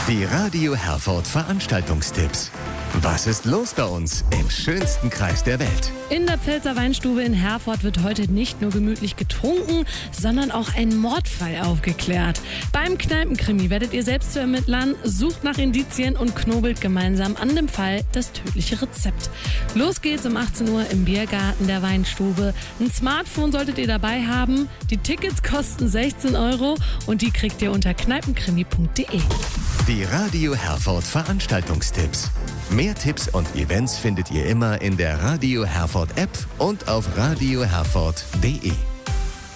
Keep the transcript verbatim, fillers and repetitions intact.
Die Radio Herford Veranstaltungstipps. Was ist los bei uns im schönsten Kreis der Welt? In der Pfälzer Weinstube in Herford wird heute nicht nur gemütlich getrunken, sondern auch ein Mordfall aufgeklärt. Beim Kneipenkrimi werdet ihr selbst zu Ermittlern, sucht nach Indizien und knobelt gemeinsam an dem Fall das tödliche Rezept. Los geht's um achtzehn Uhr im Biergarten der Weinstube. Ein Smartphone solltet ihr dabei haben. Die Tickets kosten sechzehn Euro und die kriegt ihr unter kneipenkrimi punkt de. Die Radio Herford Veranstaltungstipps. Mehr Tipps und Events findet ihr immer in der Radio Herford App und auf radio herford punkt de.